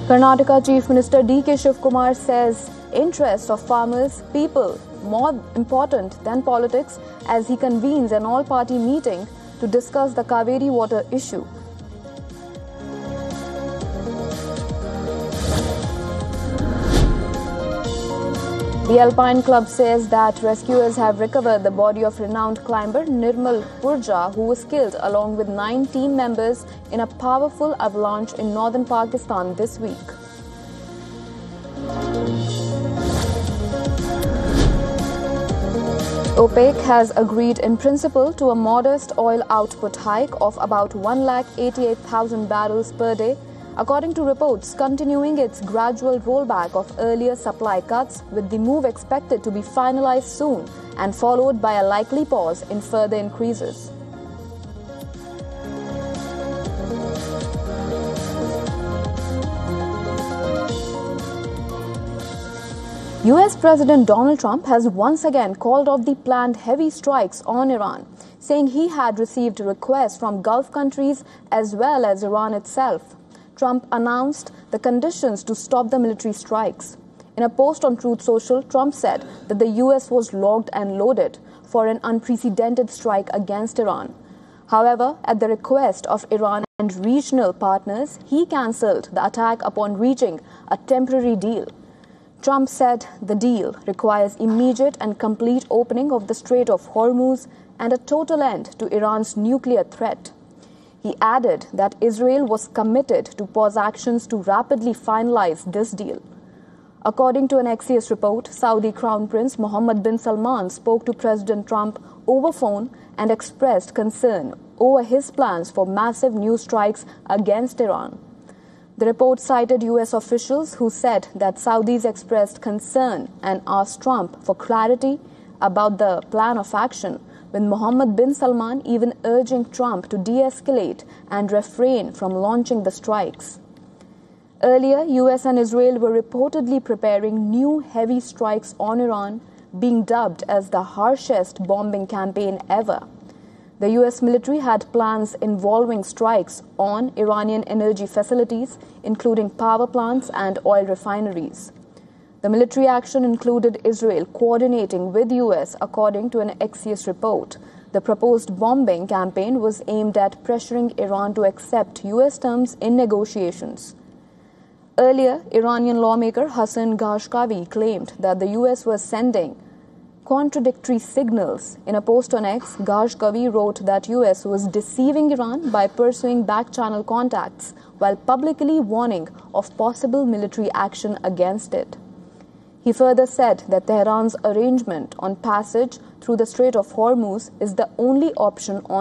Karnataka Chief Minister D.K. Shivkumar says interest of farmers, people, more important than politics as he convenes an all-party meeting to discuss the Kaveri water issue. The Alpine Club says that rescuers have recovered the body of renowned climber Nirmal Purja, who was killed along with 9 team members in a powerful avalanche in northern Pakistan this week. OPEC has agreed in principle to a modest oil output hike of about 188,000 barrels per day, according to reports continuing its gradual rollback of earlier supply cuts, with the move expected to be finalized soon and followed by a likely pause in further increases. US President Donald Trump has once again called off the planned heavy strikes on Iran, saying he had received requests from Gulf countries as well as Iran itself. Trump announced the conditions to stop the military strikes. In a post on Truth Social, Trump said that the US was locked and loaded for an unprecedented strike against Iran. However, at the request of Iran and regional partners, he cancelled the attack upon reaching a temporary deal. Trump said the deal requires immediate and complete opening of the Strait of Hormuz and a total end to Iran's nuclear threat. He added that Israel was committed to pause actions to rapidly finalize this deal. According to an Axios report, Saudi Crown Prince Mohammed bin Salman spoke to President Trump over phone and expressed concern over his plans for massive new strikes against Iran. The report cited US officials who said that Saudis expressed concern and asked Trump for clarity about the plan of action, with Mohammed bin Salman even urging Trump to de-escalate and refrain from launching the strikes. Earlier, US and Israel were reportedly preparing new heavy strikes on Iran, being dubbed as the harshest bombing campaign ever. The US military had plans involving strikes on Iranian energy facilities, including power plants and oil refineries. The military action included Israel coordinating with US, according to an Axios report. The proposed bombing campaign was aimed at pressuring Iran to accept US terms in negotiations. Earlier, Iranian lawmaker Hassan Ghashkavi claimed that the US was sending contradictory signals. In a post on X, Ghashkavi wrote that US was deceiving Iran by pursuing back-channel contacts while publicly warning of possible military action against it. He further said that Tehran's arrangement on passage through the Strait of Hormuz is the only option on